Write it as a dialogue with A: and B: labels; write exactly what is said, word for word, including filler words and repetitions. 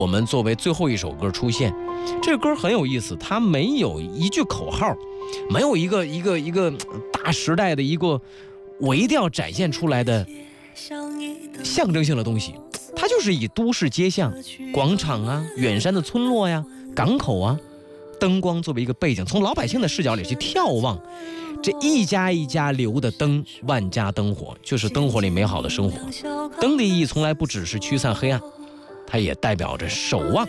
A: 我们作为最后一首歌出现。这个歌很有意思，它没有一句口号，没有一个一个一个大时代的一个微调展现出来的象征性的东西，它就是以都市街巷、广场啊、远山的村落呀、港口啊，灯光作为一个背景，从老百姓的视角里去眺望这一家一家留的灯，万家灯火，就是灯火里美好的生活。灯的意义从来不只是驱散黑暗，它也代表着守望